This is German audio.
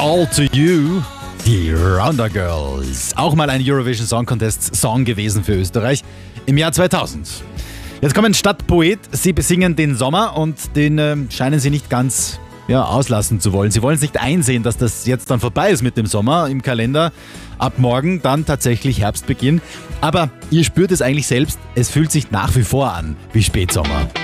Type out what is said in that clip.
All to You, die Rounder Girls. Auch mal ein Eurovision Song Contest Song gewesen für Österreich im Jahr 2000. Jetzt kommen Stadtpoet, sie besingen den Sommer und den scheinen sie nicht ganz auslassen zu wollen. Sie wollen es nicht einsehen, dass das jetzt dann vorbei ist mit dem Sommer im Kalender. Ab morgen dann tatsächlich Herbstbeginn. Aber ihr spürt es eigentlich selbst, es fühlt sich nach wie vor an wie Spätsommer.